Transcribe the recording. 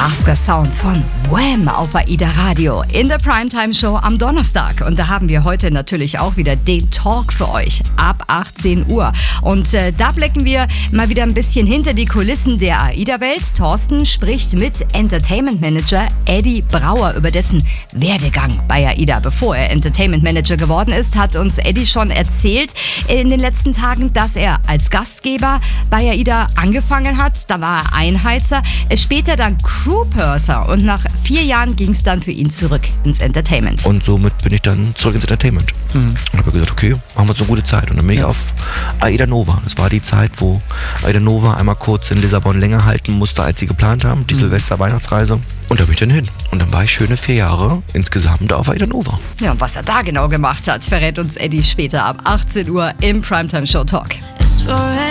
Der Sound von Wham auf AIDA Radio in der Primetime Show am Donnerstag. Und da haben wir heute natürlich auch wieder den Talk für euch ab 18 Uhr. Und da blicken wir mal wieder ein bisschen hinter die Kulissen der AIDA-Welt. Thorsten spricht mit Entertainment Manager Eddie Brauer über dessen Werdegang bei AIDA. Bevor er Entertainment Manager geworden ist, hat uns Eddie schon erzählt in den letzten Tagen, dass er als Gastgeber bei AIDA angefangen hat. Da war er Einheizer, später dann Crewpurser und nach 4 Jahren ging es dann für ihn zurück ins Entertainment. Und somit bin ich dann zurück ins Entertainment. Und habe gesagt, okay, machen wir uns eine gute Zeit. Und dann bin ich auf AIDA Nova. Das war die Zeit, wo AIDA Nova einmal kurz in Lissabon länger halten musste, als sie geplant haben, die Silvester-Weihnachtsreise. Und da bin ich dann hin. Und dann war ich schöne 4 Jahre insgesamt auf AIDA Nova. Ja, und was er da genau gemacht hat, verrät uns Eddie später ab 18 Uhr im Primetime Show Talk.